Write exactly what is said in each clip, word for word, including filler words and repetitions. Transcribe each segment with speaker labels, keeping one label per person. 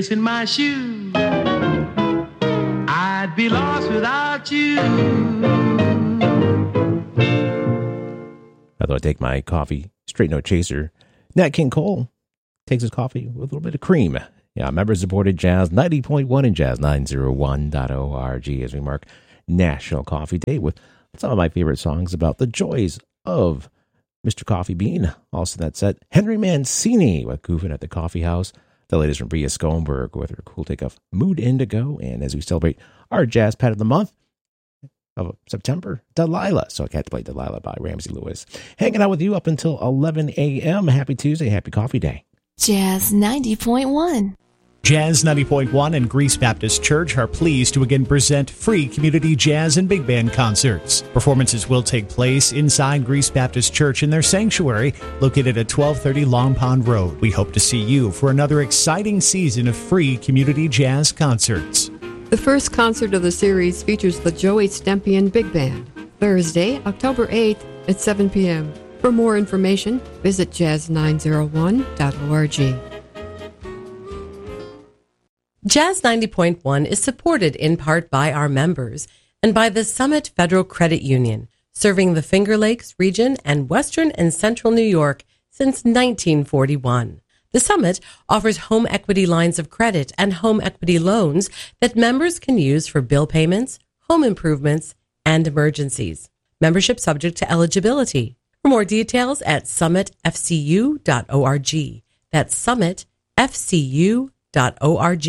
Speaker 1: In my shoe, I'd be lost without you.
Speaker 2: Although I take my coffee straight, no chaser. Nat King Cole takes his coffee with a little bit of cream. Yeah, member-supported Jazz ninety point one and Jazz nine oh one dot org as we mark National Coffee Day with some of my favorite songs about the joys of Mister Coffee Bean. Also that set, Henry Mancini with Goofing at the Coffee House. The latest from Bria Skomberg with her cool take of Mood Indigo. And as we celebrate our Jazz Pet of the Month of September, Delilah. So I can't play Delilah by Ramsey Lewis. Hanging out with you up until eleven a.m. Happy Tuesday. Happy Coffee Day.
Speaker 3: Jazz ninety point one.
Speaker 4: Jazz ninety point one and Greece Baptist Church are pleased to again present free community jazz and big band concerts. Performances will take place inside Greece Baptist Church in their sanctuary located at twelve thirty Long Pond Road. We hope to see you for another exciting season of free community jazz concerts.
Speaker 5: The first concert of the series features the Joey Stempian Big Band, Thursday, October eighth at seven p.m. For more information, visit jazz nine oh one dot org.
Speaker 6: Jazz ninety point one is supported in part by our members and by the Summit Federal Credit Union, serving the Finger Lakes region and western and central New York since nineteen forty-one. The Summit offers home equity lines of credit and home equity loans that members can use for bill payments, home improvements, and emergencies. Membership subject to eligibility. For more details at summit f c u dot org. That's summit f c u dot org.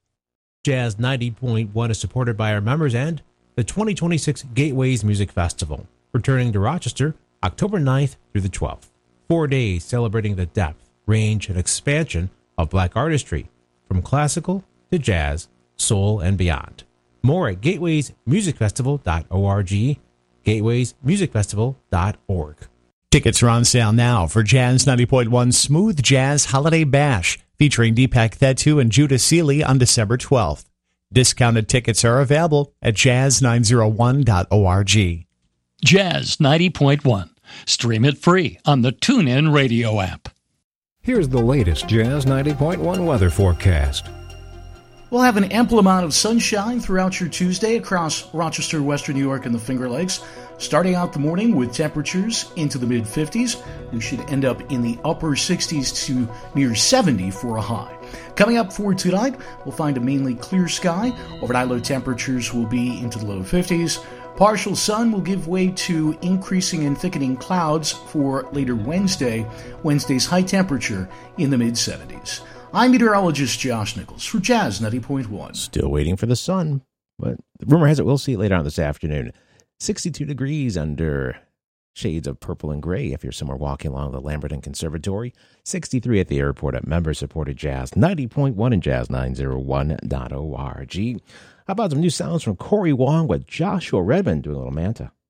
Speaker 2: Jazz ninety point one is supported by our members and the twenty twenty-six Gateways Music Festival, returning to Rochester October ninth through the twelfth. Four days celebrating the depth, range, and expansion of black artistry, from classical to jazz, soul, and beyond. More at gateways music festival dot org, gateways music festival dot org.
Speaker 4: Tickets are on sale now for Jazz ninety point one Smooth Jazz Holiday Bash, featuring Deepak Thettu and Judah Seeley on December twelfth. Discounted tickets are available at jazz nine oh one dot org.
Speaker 7: Jazz ninety point one. Stream it free on the TuneIn Radio app.
Speaker 8: Here's the latest Jazz ninety point one weather forecast.
Speaker 9: We'll have an ample amount of sunshine throughout your Tuesday across Rochester, Western New York, and the Finger Lakes. Starting out the morning with temperatures into the mid-fifties, we should end up in the upper sixties to near seventy for a high. Coming up for tonight, we'll find a mainly clear sky. Overnight low temperatures will be into the low fifties. Partial sun will give way to increasing and thickening clouds for later Wednesday. Wednesday's high temperature in the mid-seventies. I'm meteorologist Josh Nichols for Jazz ninety point one.
Speaker 2: Still waiting for the sun, but the rumor has it we'll see it later on this afternoon. sixty-two degrees under shades of purple and gray if you're somewhere walking along the Lamberton Conservatory. sixty-three at the airport at member-supported Jazz ninety point one and Jazz nine oh one dot org. How about some new sounds from Corey Wong with Joshua Redmond doing a little Manta?